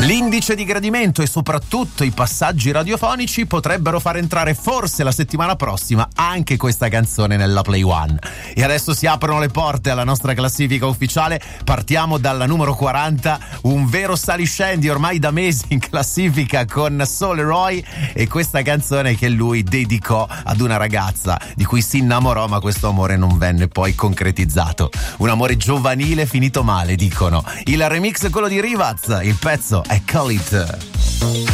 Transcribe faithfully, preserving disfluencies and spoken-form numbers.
L'indice di gradimento e soprattutto i passaggi radiofonici potrebbero far entrare forse la settimana prossima anche questa canzone nella Play One. E adesso si aprono le porte alla nostra classifica ufficiale. Partiamo dalla numero quaranta, un vero saliscendi ormai da mesi in classifica con Soul Roy, e questa canzone che lui dedicò ad una ragazza di cui si innamorò, ma questo amore non venne poi concretizzato. Un amore giovanile finito male, dicono. Il remix è quello di Rivaz, il pezzo è Call It.